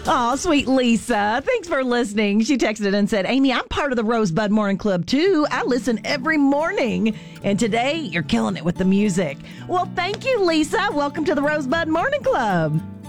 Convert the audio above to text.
Oh, sweet Lisa. Thanks for listening. She texted and said, Amy, I'm part of the Rosebud Morning Club, too. I listen every morning. And today, you're killing it with the music. Well, thank you, Lisa. Welcome to the Rosebud Morning Club.